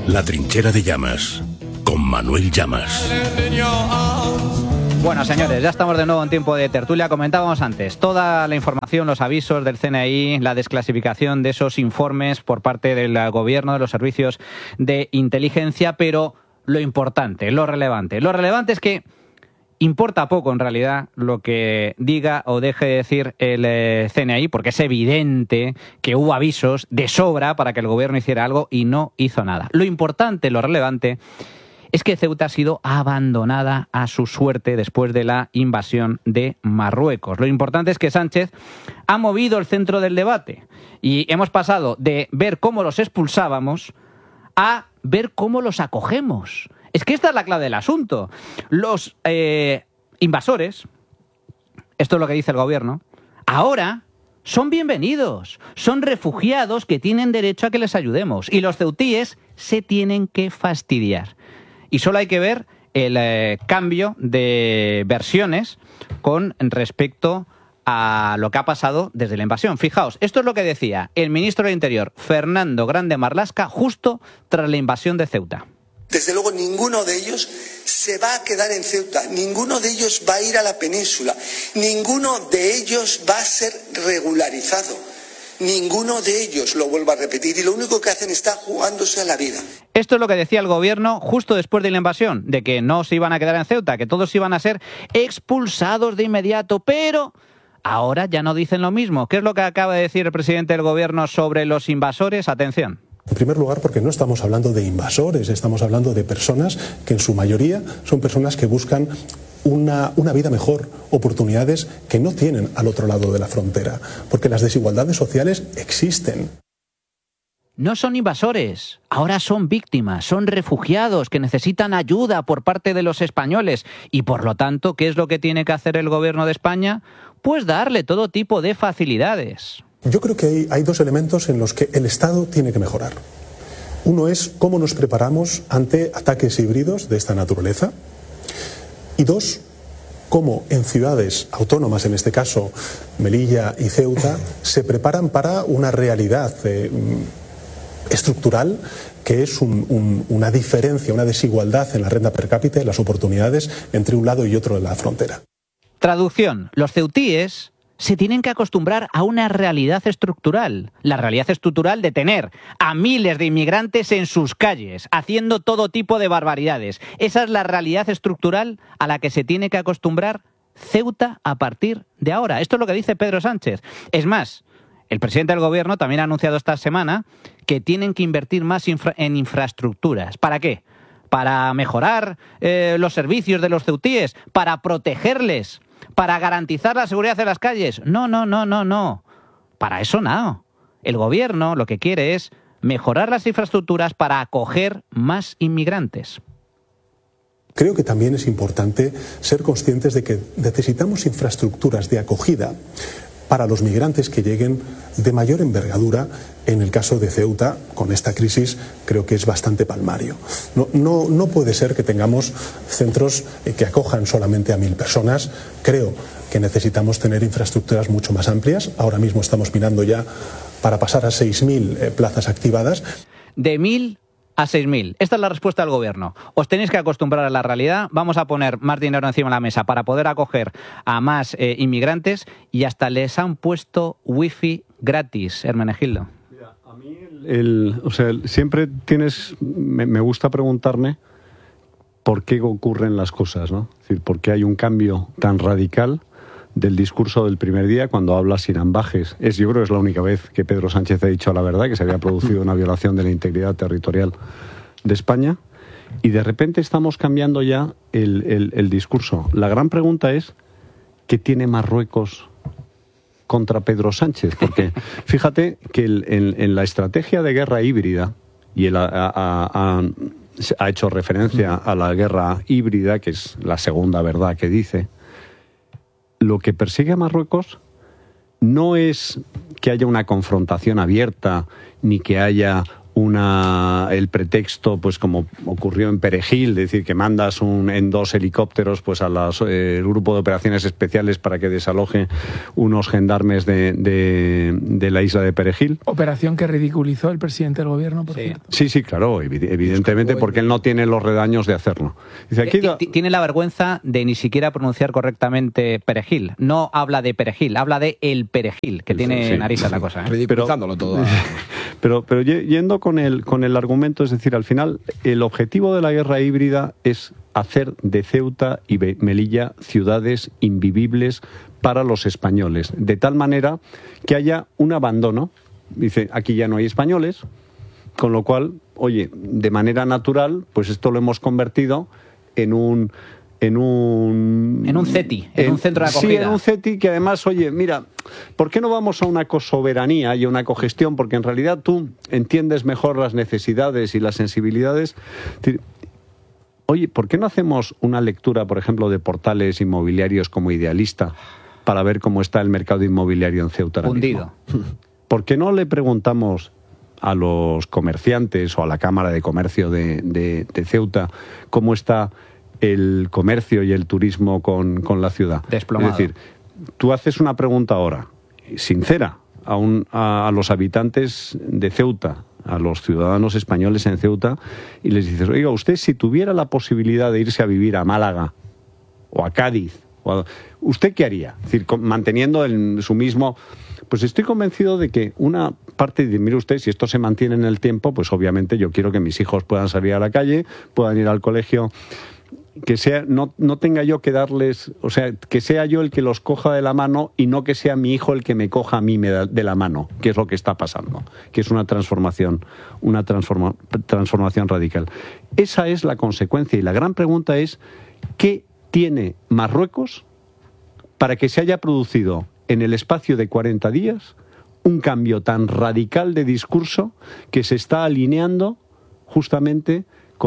La trinchera de Llamas, con Manuel Llamas. Bueno, señores, ya estamos de nuevo en tiempo de tertulia. Comentábamos antes toda la información, los avisos del CNI, la desclasificación de esos informes por parte del gobierno, de los servicios de inteligencia, pero lo importante, lo relevante es que importa poco, en realidad, lo que diga o deje de decir el CNI, porque es evidente que hubo avisos de sobra para que el gobierno hiciera algo y no hizo nada. Lo importante, lo relevante, es que Ceuta ha sido abandonada a su suerte después de la invasión de Marruecos. Lo importante es que Sánchez ha movido el centro del debate y hemos pasado de ver cómo los expulsábamos a ver cómo los acogemos. Es que esta es la clave del asunto. Los invasores, esto es lo que dice el gobierno, ahora son bienvenidos, son refugiados que tienen derecho a que les ayudemos y los ceutíes se tienen que fastidiar. Y solo hay que ver el cambio de versiones con respecto a lo que ha pasado desde la invasión. Fijaos, esto es lo que decía el ministro del Interior, Fernando Grande Marlaska, justo tras la invasión de Ceuta. Desde luego, ninguno de ellos se va a quedar en Ceuta, ninguno de ellos va a ir a la península, ninguno de ellos va a ser regularizado, ninguno de ellos, lo vuelvo a repetir, y lo único que hacen está jugándose a la vida. Esto es lo que decía el gobierno justo después de la invasión, de que no se iban a quedar en Ceuta, que todos iban a ser expulsados de inmediato, pero ahora ya no dicen lo mismo. ¿Qué es lo que acaba de decir el presidente del gobierno sobre los invasores? Atención. En primer lugar, porque no estamos hablando de invasores, estamos hablando de personas que en su mayoría son personas que buscan una vida mejor, oportunidades que no tienen al otro lado de la frontera, porque las desigualdades sociales existen. No son invasores, ahora son víctimas, son refugiados que necesitan ayuda por parte de los españoles y por lo tanto, ¿qué es lo que tiene que hacer el gobierno de España? Pues darle todo tipo de facilidades. Yo creo que hay dos elementos en los que el Estado tiene que mejorar. Uno es cómo nos preparamos ante ataques híbridos de esta naturaleza. Y dos, cómo en ciudades autónomas, en este caso Melilla y Ceuta, se preparan para una realidad estructural que es una diferencia, una desigualdad en la renta per cápita y las oportunidades entre un lado y otro de la frontera. Traducción, los ceutíes se tienen que acostumbrar a una realidad estructural. La realidad estructural de tener a miles de inmigrantes en sus calles, haciendo todo tipo de barbaridades. Esa es la realidad estructural a la que se tiene que acostumbrar Ceuta a partir de ahora. Esto es lo que dice Pedro Sánchez. Es más, el presidente del gobierno también ha anunciado esta semana que tienen que invertir más en infraestructuras. ¿Para qué? ¿Para mejorar los servicios de los ceutíes? ¿Para protegerles? ¿Para garantizar la seguridad de las calles? No. Para eso no. El gobierno lo que quiere es mejorar las infraestructuras para acoger más inmigrantes. Creo que también es importante ser conscientes de que necesitamos infraestructuras de acogida para los migrantes que lleguen de mayor envergadura. En el caso de Ceuta, con esta crisis, creo que es bastante palmario. No puede ser que tengamos centros que acojan solamente a 1.000 personas. Creo que necesitamos tener infraestructuras mucho más amplias. Ahora mismo estamos mirando ya para pasar a 6.000 plazas activadas. De 1.000 a 6.000. Esta es la respuesta del gobierno. Os tenéis que acostumbrar a la realidad. Vamos a poner más dinero encima de la mesa para poder acoger a más inmigrantes y hasta les han puesto wifi gratis, Hermenegildo. Mira, a mí siempre me gusta preguntarme por qué ocurren las cosas, ¿no? Es decir, por qué hay un cambio tan radical del discurso del primer día cuando habla sin ambajes. Yo creo que es la única vez que Pedro Sánchez ha dicho la verdad, que se había producido una violación de la integridad territorial de España, y de repente estamos cambiando ya el discurso. La gran pregunta es, ¿qué tiene Marruecos contra Pedro Sánchez? Porque fíjate que en la estrategia de guerra híbrida, y él ha hecho referencia a la guerra híbrida, que es la segunda verdad que dice, lo que persigue a Marruecos no es que haya una confrontación abierta ni que haya el pretexto, pues como ocurrió en Perejil, es decir, que mandas en 2 helicópteros pues el grupo de operaciones especiales para que desaloje unos gendarmes de la isla de Perejil. Operación que ridiculizó el presidente del gobierno, por cierto. Sí, claro, evidentemente, porque él no tiene los redaños de hacerlo. Dice, aquí tiene la vergüenza de ni siquiera pronunciar correctamente Perejil. No habla de Perejil, habla de el Perejil, que tiene narices la cosa. Ridiculizándolo todo. Pero yendo con el argumento, es decir, al final el objetivo de la guerra híbrida es hacer de Ceuta y Melilla ciudades invivibles para los españoles, de tal manera que haya un abandono. Dice, aquí ya no hay españoles, con lo cual, oye, de manera natural, pues esto lo hemos convertido en un CETI, en un centro de acogida. Sí, en un CETI que además, oye, mira, ¿por qué no vamos a una cosoberanía y a una cogestión? Porque en realidad tú entiendes mejor las necesidades y las sensibilidades. Oye, ¿por qué no hacemos una lectura, por ejemplo, de portales inmobiliarios como Idealista para ver cómo está el mercado inmobiliario en Ceuta ahora Hundido. mismo? ¿Por qué no le preguntamos a los comerciantes o a la Cámara de Comercio de Ceuta cómo está el comercio y el turismo con la ciudad? Desplomado. Es decir, tú haces una pregunta ahora, sincera, a los habitantes de Ceuta, a los ciudadanos españoles en Ceuta, y les dices, oiga, usted si tuviera la posibilidad de irse a vivir a Málaga o a Cádiz, ¿usted qué haría? Es decir, manteniendo su mismo... Pues estoy convencido de que una parte, mire usted, si esto se mantiene en el tiempo, pues obviamente yo quiero que mis hijos puedan salir a la calle, puedan ir al colegio, que sea no tenga yo que darles, o sea, que sea yo el que los coja de la mano y no que sea mi hijo el que me coja a mí de la mano, que es lo que está pasando, que es una transformación radical. Esa es la consecuencia, y la gran pregunta es, ¿qué tiene Marruecos para que se haya producido en el espacio de 40 días un cambio tan radical de discurso que se está alineando justamente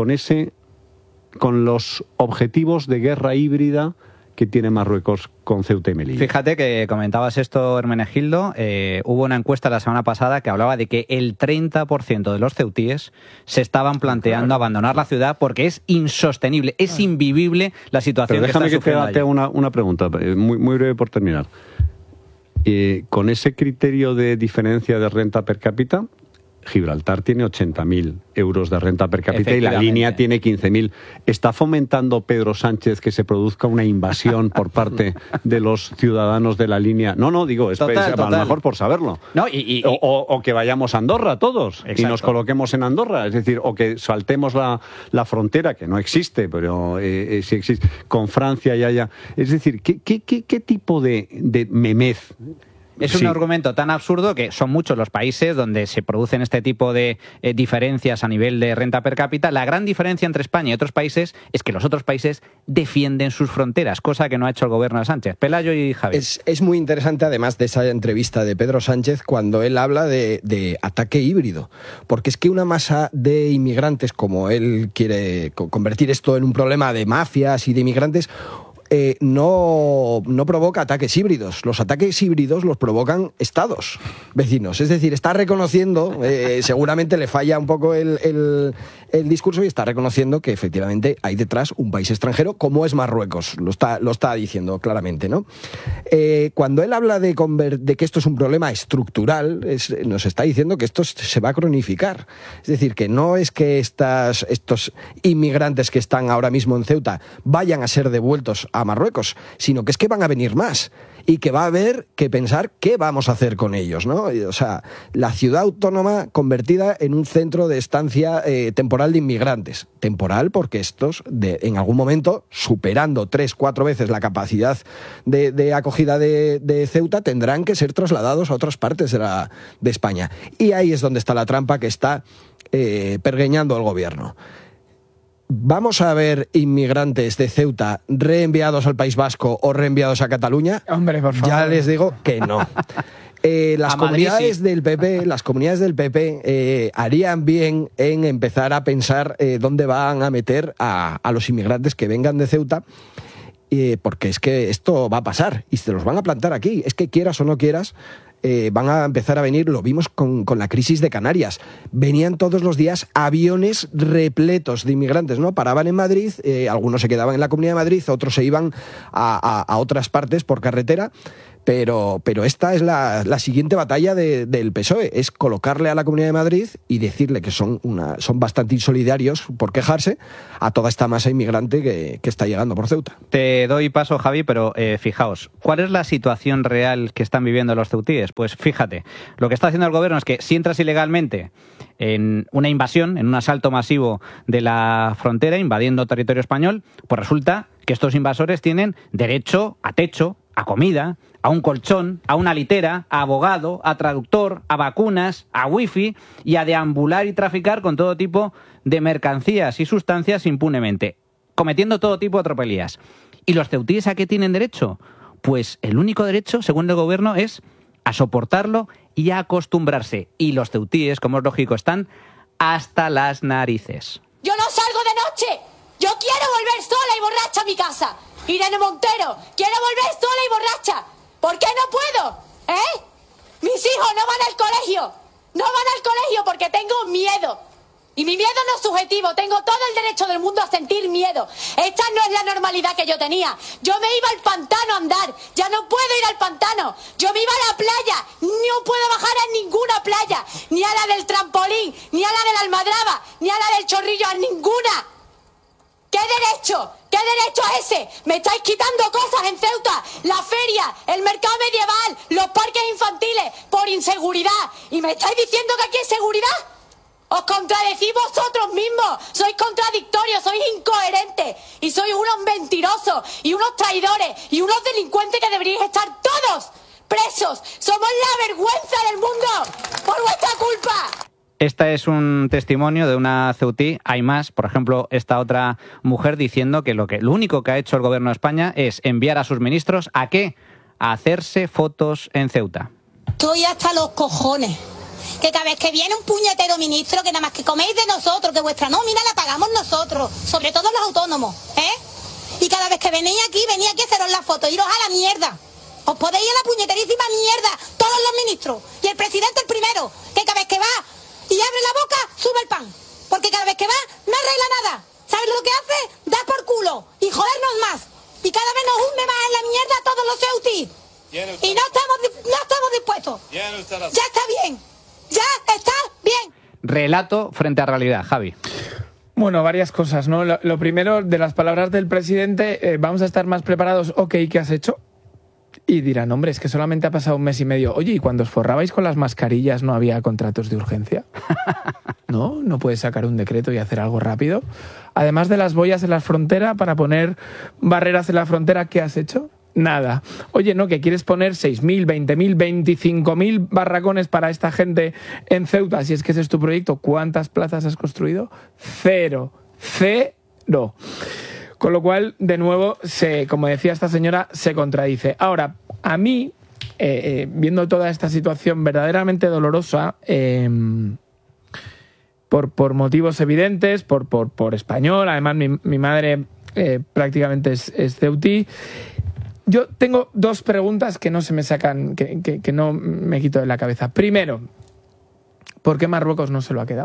con los objetivos de guerra híbrida que tiene Marruecos con Ceuta y Melilla? Fíjate que comentabas esto, Hermenegildo. Hubo una encuesta la semana pasada que hablaba de que el 30% de los ceutíes se estaban planteando abandonar la ciudad porque es insostenible, es invivible la situación. Pero déjame que te haga una pregunta, muy breve por terminar. Con ese criterio de diferencia de renta per cápita, Gibraltar tiene 80.000 euros de renta per cápita y la línea tiene 15.000. ¿Está fomentando Pedro Sánchez que se produzca una invasión por parte de los ciudadanos de la línea? No, digo, a lo mejor por saberlo. No, o que vayamos a Andorra todos. Exacto. Y nos coloquemos en Andorra. Es decir, o que saltemos la frontera, que no existe, pero sí existe, con Francia y allá. Es decir, ¿qué tipo de memez? Es un argumento tan absurdo que son muchos los países donde se producen este tipo de diferencias a nivel de renta per cápita. La gran diferencia entre España y otros países es que los otros países defienden sus fronteras, cosa que no ha hecho el gobierno de Sánchez. Pelayo y Javier. Es muy interesante, además de esa entrevista de Pedro Sánchez, cuando él habla de ataque híbrido. Porque es que una masa de inmigrantes, como él quiere convertir esto en un problema de mafias y de inmigrantes, no provoca ataques híbridos. Los ataques híbridos los provocan estados vecinos. Es decir, está reconociendo, seguramente le falla un poco el discurso, y está reconociendo que efectivamente hay detrás un país extranjero como es Marruecos. Lo está diciendo claramente, ¿no? Cuando él habla de que esto es un problema estructural, nos está diciendo que esto se va a cronificar. Es decir, que no es que estos inmigrantes que están ahora mismo en Ceuta vayan a ser devueltos a Marruecos, sino que es que van a venir más y que va a haber que pensar qué vamos a hacer con ellos, ¿no? O sea, la ciudad autónoma convertida en un centro de estancia temporal de inmigrantes. Temporal porque estos, en algún momento, superando 3-4 veces la capacidad de acogida de Ceuta, tendrán que ser trasladados a otras partes de España. Y ahí es donde está la trampa que está pergeñando el gobierno. ¿Vamos a ver inmigrantes de Ceuta reenviados al País Vasco o reenviados a Cataluña? Hombre, por favor. Ya les digo que no. Las comunidades del PP harían bien en empezar a pensar dónde van a meter a los inmigrantes que vengan de Ceuta, porque es que esto va a pasar y se los van a plantar aquí. Es que quieras o no quieras, van a empezar a venir, lo vimos con la crisis de Canarias. Venían todos los días aviones repletos de inmigrantes, ¿no? Paraban en Madrid, algunos se quedaban en la Comunidad de Madrid, otros se iban a otras partes por carretera. Pero esta es la siguiente batalla del PSOE, es colocarle a la Comunidad de Madrid y decirle que son bastante insolidarios por quejarse a toda esta masa inmigrante que está llegando por Ceuta. Te doy paso, Javi, pero fijaos, ¿cuál es la situación real que están viviendo los ceutíes? Pues fíjate, lo que está haciendo el gobierno es que si entras ilegalmente en una invasión, en un asalto masivo de la frontera, invadiendo territorio español, pues resulta que estos invasores tienen derecho a techo, a comida, a un colchón, a una litera, a abogado, a traductor, a vacunas, a wifi y a deambular y traficar con todo tipo de mercancías y sustancias impunemente, cometiendo todo tipo de tropelías. ¿Y los ceutíes a qué tienen derecho? Pues el único derecho, según el gobierno, es a soportarlo y a acostumbrarse. Y los ceutíes, como es lógico, están hasta las narices. Yo no salgo de noche. Yo quiero volver sola y borracha a mi casa. Irene Montero, quiero volver sola y borracha. ¿Por qué no puedo? Mis hijos no van al colegio. No van al colegio porque tengo miedo. Y mi miedo no es subjetivo. Tengo todo el derecho del mundo a sentir miedo. Esta no es la normalidad que yo tenía. Yo me iba al pantano a andar. Ya no puedo ir al pantano. Yo me iba a la playa. No puedo bajar a ninguna playa. Ni a la del trampolín, ni a la de la Almadraba, ni a la del Chorrillo, a ninguna. ¿Qué derecho? ¿Qué derecho es ese? Me estáis quitando cosas en Ceuta, la feria, el mercado medieval, los parques infantiles, por inseguridad. ¿Y me estáis diciendo que aquí hay seguridad? Os contradecís vosotros mismos, sois contradictorios, sois incoherentes y sois unos mentirosos y unos traidores y unos delincuentes que deberíais estar todos presos. Somos la vergüenza del mundo por vuestra culpa. Este es un testimonio de una ceutí. Hay más, por ejemplo, esta otra mujer diciendo que lo único que ha hecho el gobierno de España es enviar a sus ministros ¿a qué? A hacerse fotos en Ceuta. Estoy hasta los cojones. Que cada vez que viene un puñetero ministro, que nada más que coméis de nosotros, que vuestra nómina la pagamos nosotros, sobre todo los autónomos, Y cada vez que venís aquí a haceros la foto, iros a la mierda. Os podéis ir a la puñeterísima mierda, todos los ministros. Y el presidente el primero, que cada vez que va y abre la boca, sube el pan. Porque cada vez que va, no arregla nada. ¿Sabes lo que hace? Da por culo y jodernos más. Y cada vez nos hunde más en la mierda a todos los ceutis. Y no estamos dispuestos. Ya está bien. Ya está bien. Relato frente a realidad, Javi. Bueno, varias cosas, ¿no? Lo primero, de las palabras del presidente, vamos a estar más preparados. Ok, ¿qué has hecho? Y dirán, hombre, es que solamente ha pasado 1 mes y medio. Oye, ¿y cuando os forrabais con las mascarillas no había contratos de urgencia? ¿No puedes sacar un decreto y hacer algo rápido. Además de las boyas en la frontera, para poner barreras en la frontera, ¿qué has hecho? Nada. Oye, ¿no? Que quieres poner 6.000, 20.000, 25.000 barracones para esta gente en Ceuta, si es que ese es tu proyecto. ¿Cuántas plazas has construido? 0. Con lo cual, de nuevo, como decía esta señora, se contradice. Ahora, a mí, viendo toda esta situación verdaderamente dolorosa, por motivos evidentes, por español, además mi madre prácticamente es ceutí, yo tengo 2 preguntas que no se me sacan, que no me quito de la cabeza. Primero, ¿por qué Marruecos no se lo ha quedado?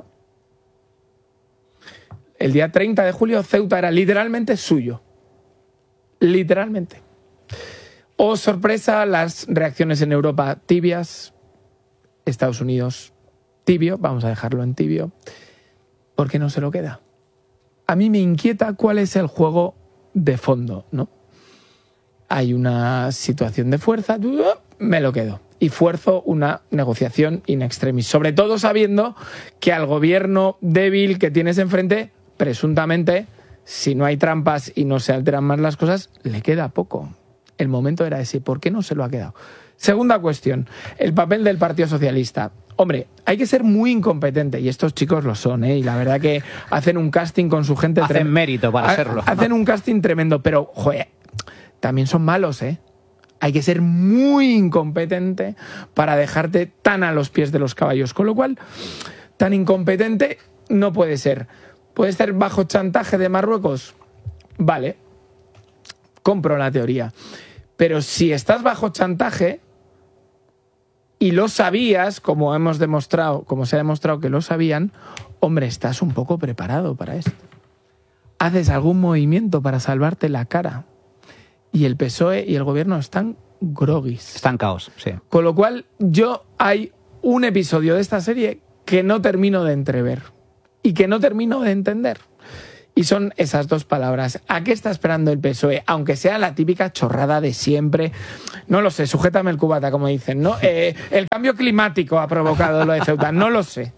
El día 30 de julio Ceuta era literalmente suyo. Literalmente. Oh, sorpresa, las reacciones en Europa tibias. Estados Unidos tibio, vamos a dejarlo en tibio. ¿Por qué no se lo queda? A mí me inquieta cuál es el juego de fondo, ¿no? Hay una situación de fuerza, me lo quedo. Y fuerzo una negociación in extremis. Sobre todo sabiendo que al gobierno débil que tienes enfrente, presuntamente, si no hay trampas y no se alteran más las cosas, le queda poco. El momento era ese. ¿Por qué no se lo ha quedado? Segunda cuestión, el papel del Partido Socialista. Hombre, hay que ser muy incompetente, y estos chicos lo son, y la verdad que hacen un casting con su gente... Hacen mérito para serlo. Hacen un casting tremendo, pero, joder, también son malos, Hay que ser muy incompetente para dejarte tan a los pies de los caballos. Con lo cual, tan incompetente no puede ser. ¿Puede estar bajo chantaje de Marruecos? Vale, compro la teoría. Pero si estás bajo chantaje, y lo sabías, como se ha demostrado que lo sabían, hombre, estás un poco preparado para esto. Haces algún movimiento para salvarte la cara. Y el PSOE y el gobierno están groguis. Están caos, sí. Con lo cual, hay un episodio de esta serie que no termino de entrever y que no termino de entender. Y son esas dos palabras. ¿A qué está esperando el PSOE? Aunque sea la típica chorrada de siempre. No lo sé, sujétame el cubata, como dicen, ¿no? El cambio climático ha provocado lo de Ceuta, no lo sé.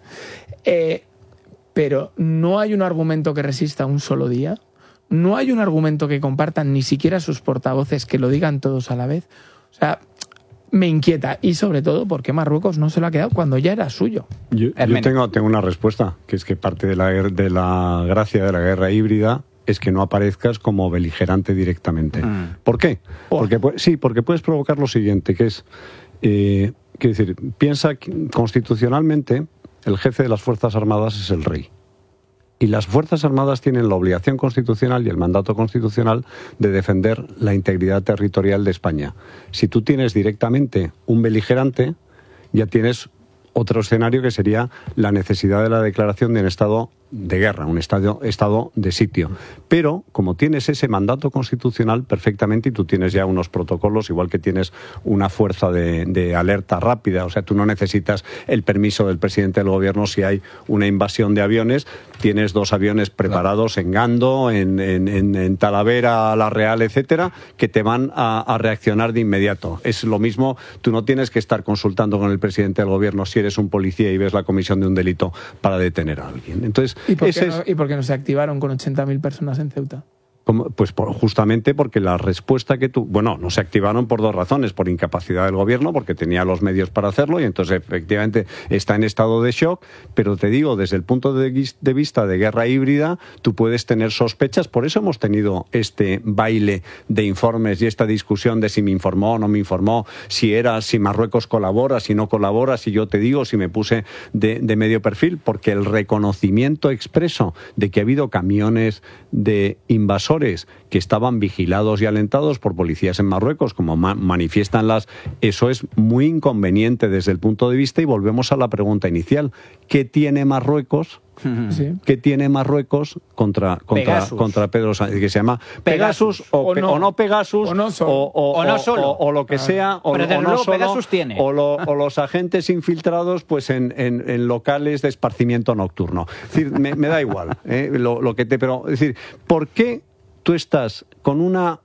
Pero no hay un argumento que resista un solo día. No hay un argumento que compartan ni siquiera sus portavoces, que lo digan todos a la vez. O sea, me inquieta. Y sobre todo, ¿por qué Marruecos no se lo ha quedado cuando ya era suyo? Yo tengo una respuesta, que es que parte de la gracia de la guerra híbrida es que no aparezcas como beligerante directamente. ¿Por qué? Porque puedes provocar lo siguiente, que es... quiero decir, piensa que constitucionalmente el jefe de las Fuerzas Armadas es el rey. Y las Fuerzas Armadas tienen la obligación constitucional y el mandato constitucional de defender la integridad territorial de España. Si tú tienes directamente un beligerante, ya tienes otro escenario que sería la necesidad de la declaración de un estado de guerra, un estado de sitio. Pero, como tienes ese mandato constitucional perfectamente, y tú tienes ya unos protocolos, igual que tienes una fuerza de alerta rápida, o sea, tú no necesitas el permiso del presidente del gobierno si hay una invasión de aviones, tienes 2 aviones preparados en Gando, en Talavera, La Real, etcétera, que te van a reaccionar de inmediato. Es lo mismo, tú no tienes que estar consultando con el presidente del gobierno si eres un policía y ves la comisión de un delito para detener a alguien. Entonces, ¿Y por qué no se activaron con 80.000 personas en Ceuta? Pues justamente porque la respuesta que no se activaron por 2 razones: por incapacidad del gobierno, porque tenía los medios para hacerlo y entonces efectivamente está en estado de shock. Pero te digo, desde el punto de vista de guerra híbrida, tú puedes tener sospechas. Por eso hemos tenido este baile de informes y esta discusión de si me informó o no me informó, si Marruecos colabora, si no colabora, si yo te digo, si me puse de medio perfil, porque el reconocimiento expreso de que ha habido camiones de invasores que estaban vigilados y alentados por policías en Marruecos, como manifiestan eso es muy inconveniente desde el punto de vista, y volvemos a la pregunta inicial: ¿qué tiene Marruecos? Sí. ¿Qué tiene Marruecos contra Pedro Sánchez? Que se llama Pegasus o no Pegasus, o no solo, o lo que sea, o no solo, Pegasus tiene. o los agentes infiltrados pues en locales de esparcimiento nocturno. Es decir, me da igual, pero es decir, ¿por qué tú estás con una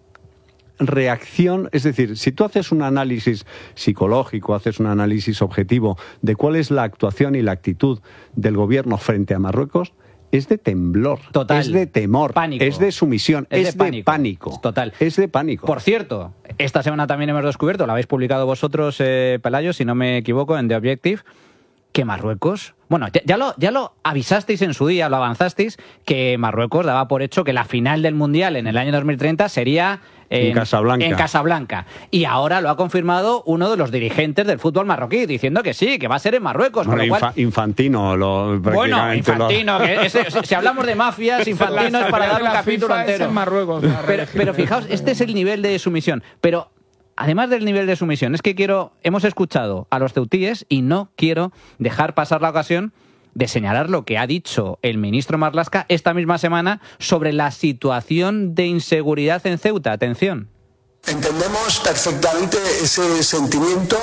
reacción? Es decir, si tú haces un análisis psicológico, haces un análisis objetivo de cuál es la actuación y la actitud del gobierno frente a Marruecos, es de temblor, total, es de temor, pánico, es de sumisión, es de pánico. Total. Es de pánico. Por cierto, esta semana también hemos descubierto, lo habéis publicado vosotros, Pelayo, si no me equivoco, en The Objective, que Marruecos... Bueno, ya lo avisasteis en su día, lo avanzasteis, que Marruecos daba por hecho que la final del Mundial en el año 2030 sería en Casablanca. Y ahora lo ha confirmado uno de los dirigentes del fútbol marroquí, diciendo que sí, que va a ser en Marruecos. Bueno, con lo cual... Infantino. Infantino. Si hablamos de mafias, Infantino es para dar un capítulo entero. En Marruecos, pero fijaos, este es el nivel de sumisión. Pero... además del nivel de sumisión, es que hemos escuchado a los ceutíes y no quiero dejar pasar la ocasión de señalar lo que ha dicho el ministro Marlaska esta misma semana sobre la situación de inseguridad en Ceuta. Atención. Entendemos perfectamente ese sentimiento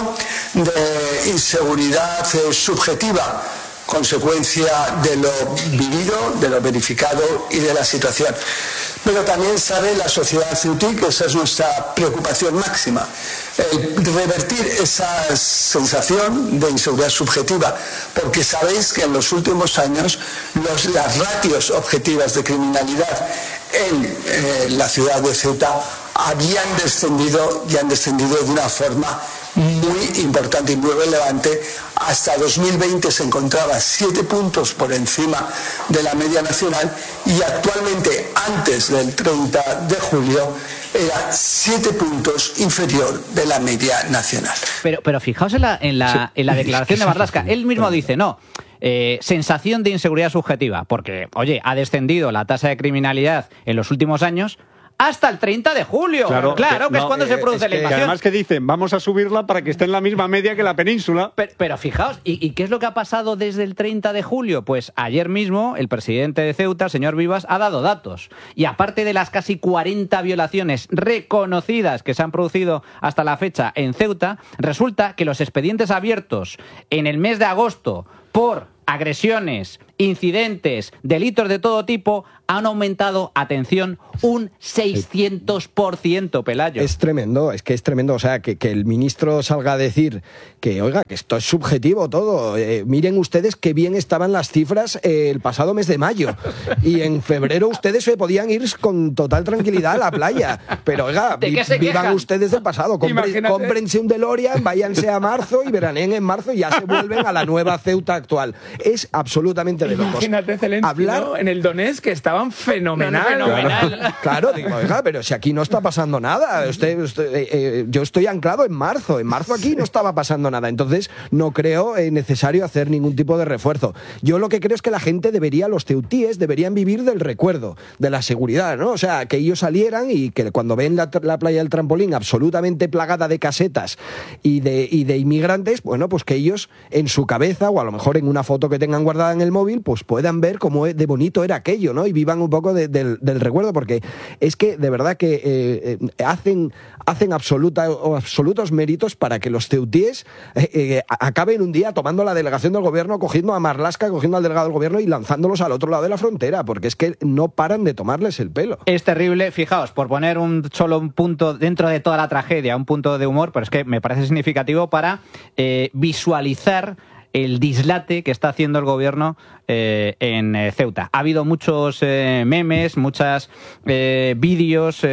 de inseguridad subjetiva, consecuencia de lo vivido, de lo verificado y de la situación. Pero también sabe la sociedad ceutí que esa es nuestra preocupación máxima, revertir esa sensación de inseguridad subjetiva, porque sabéis que en los últimos años las ratios objetivas de criminalidad en la ciudad de Ceuta habían descendido y han descendido de una forma muy importante y muy relevante. Hasta 2020 se encontraba 7 puntos por encima de la media nacional y actualmente, antes del 30 de julio, era 7 puntos inferior de la media nacional. Pero fijaos en la declaración de Marlaska. Él mismo dice, sensación de inseguridad subjetiva, porque, oye, ha descendido la tasa de criminalidad en los últimos años, hasta el 30 de julio. Claro que es cuando se produce la invasión. Además que dicen, vamos a subirla para que esté en la misma media que la península. Pero fijaos, ¿y qué es lo que ha pasado desde el 30 de julio? Pues ayer mismo el presidente de Ceuta, señor Vivas, ha dado datos. Y aparte de las casi 40 violaciones reconocidas que se han producido hasta la fecha en Ceuta, resulta que los expedientes abiertos en el mes de agosto por agresiones, incidentes, delitos de todo tipo han aumentado, atención, un 600%, Pelayo. Es tremendo, o sea, que el ministro salga a decir que, oiga, que esto es subjetivo todo. Miren ustedes qué bien estaban las cifras el pasado mes de mayo. Y en febrero ustedes se podían ir con total tranquilidad a la playa. Pero, oiga, vivan ustedes del pasado. Cómprense un DeLorean, váyanse a marzo y veraneen en marzo y ya se vuelven a la nueva Ceuta actual. Es absolutamente de locos. Imagínate, Zelensky, ¿no? En el Donetsk, que estaban fenomenal. Claro, digo, oiga, pero si aquí no está pasando nada. Yo estoy anclado en marzo. En marzo aquí no estaba pasando nada. Entonces, no creo necesario hacer ningún tipo de refuerzo. Yo lo que creo es que la gente los ceutíes deberían vivir del recuerdo, de la seguridad, ¿no? O sea, que ellos salieran y que cuando ven la playa del Trampolín absolutamente plagada de casetas y de inmigrantes, bueno, pues que ellos en su cabeza, o a lo mejor en una foto que tengan guardada en el móvil, pues puedan ver cómo de bonito era aquello, ¿no? Y vivan un poco del recuerdo, porque es que de verdad que hacen absolutos méritos para que los ceutíes acaben un día tomando la delegación del gobierno, cogiendo a Marlaska, cogiendo al delegado del gobierno y lanzándolos al otro lado de la frontera, porque es que no paran de tomarles el pelo. Es terrible, fijaos, por poner solo un punto dentro de toda la tragedia, un punto de humor, pero es que me parece significativo para visualizar el dislate que está haciendo el gobierno en Ceuta. Ha habido muchos memes, muchos vídeos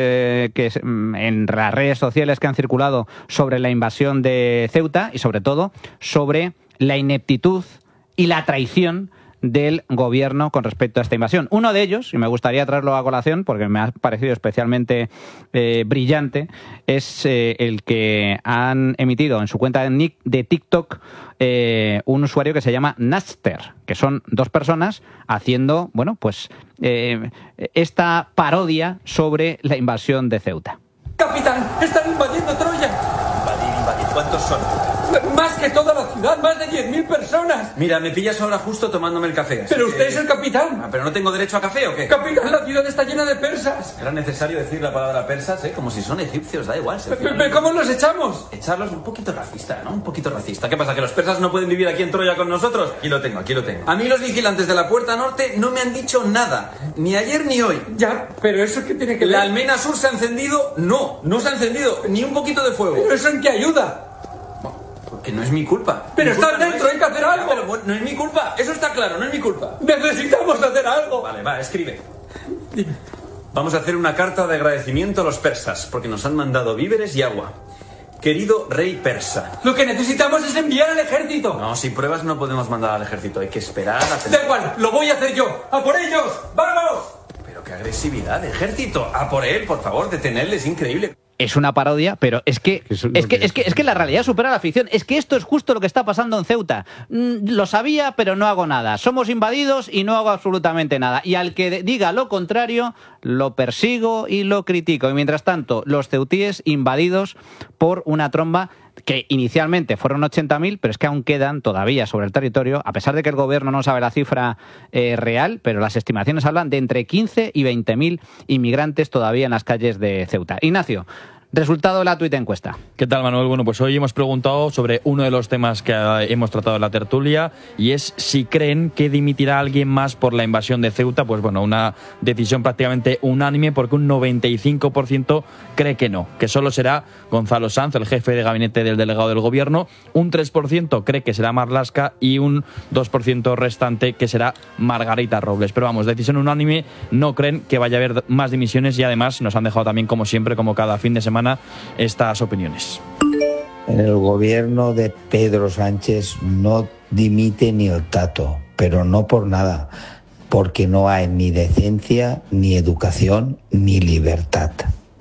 en las redes sociales que han circulado sobre la invasión de Ceuta y sobre todo sobre la ineptitud y la traición del gobierno con respecto a esta invasión. Uno de ellos, y me gustaría traerlo a colación porque me ha parecido especialmente brillante, es el que han emitido en su cuenta de TikTok un usuario que se llama Naster, que son dos personas haciendo, bueno, pues esta parodia sobre la invasión de Ceuta. Capitán, están invadiendo Troya. Invadir. ¿Cuántos son? Más que toda la ciudad, más de 10.000 personas. Mira, me pillas ahora justo tomándome el café. Pero usted es el capitán. ¿Pero no tengo derecho a café o qué? Capitán, la ciudad está llena de persas. Era necesario decir la palabra persas, como si son egipcios, da igual. ¿Pero cómo los echamos? Echarlos un poquito racista, ¿no? Un poquito racista. ¿Qué pasa, que los persas no pueden vivir aquí en Troya con nosotros? Aquí lo tengo. A mí los vigilantes de la Puerta Norte no me han dicho nada. Ni ayer ni hoy. Ya, pero ¿eso qué tiene que ver? ¿La almena sur se ha encendido? No se ha encendido ni un poquito de fuego. ¿Pero eso en qué ayuda? Que no es mi culpa. Pero está dentro, hay que hacer algo. Pero bueno, no es mi culpa, eso está claro, no es mi culpa. Necesitamos hacer algo. Vale, escribe. Dime. Vamos a hacer una carta de agradecimiento a los persas, porque nos han mandado víveres y agua. Querido rey persa. Lo que necesitamos es enviar al ejército. No, sin pruebas no podemos mandar al ejército, hay que esperar a tener... Da igual, lo voy a hacer yo. ¡A por ellos! ¡Vamos! Pero qué agresividad, ejército. A por él, por favor, detenerle, es increíble. Es una parodia, pero es que la realidad supera la ficción. Es que esto es justo lo que está pasando en Ceuta. Lo sabía, pero no hago nada. Somos invadidos y no hago absolutamente nada. Y al que diga lo contrario, lo persigo y lo critico. Y mientras tanto, los ceutíes invadidos por una tromba que inicialmente fueron 80.000, pero es que aún quedan todavía sobre el territorio, a pesar de que el gobierno no sabe la cifra real, pero las estimaciones hablan de entre 15 y 20.000 inmigrantes todavía en las calles de Ceuta. Ignacio, resultado de la tuit encuesta. ¿Qué tal, Manuel? Bueno, pues hoy hemos preguntado sobre uno de los temas que hemos tratado en la tertulia, y es si creen que dimitirá alguien más por la invasión de Ceuta. Pues bueno, una decisión prácticamente unánime, porque un 95% cree que no, que solo será Gonzalo Sanz, el jefe de gabinete del delegado del gobierno. Un 3% cree que será Marlaska y un 2% restante que será Margarita Robles. Pero vamos, decisión unánime, no creen que vaya a haber más dimisiones, y además nos han dejado también, como siempre, como cada fin de semana, estas opiniones. En el gobierno de Pedro Sánchez no dimite ni el tato, pero no por nada, porque no hay ni decencia, ni educación, ni libertad.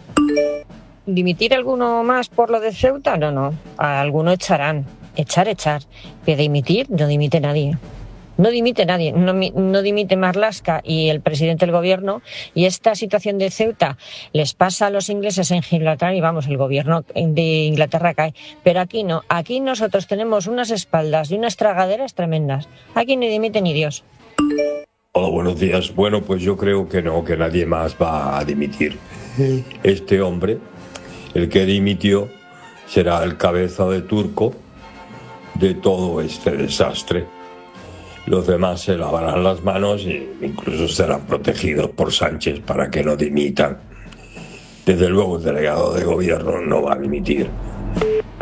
¿Dimitir alguno más por lo de Ceuta? No. A alguno echarán. Echar. Pero dimitir, no dimite nadie. No dimite nadie, no dimite Marlaska y el presidente del gobierno, y esta situación de Ceuta les pasa a los ingleses en Gibraltar y vamos, el gobierno de Inglaterra cae. Pero aquí no, aquí nosotros tenemos unas espaldas y unas tragaderas tremendas. Aquí ni dimite ni Dios. Hola, buenos días. Bueno, pues yo creo que no, que nadie más va a dimitir. Este hombre, el que dimitió, será el cabeza de turco de todo este desastre. Los demás se lavarán las manos e incluso serán protegidos por Sánchez para que no dimitan. Desde luego el delegado de gobierno no va a dimitir.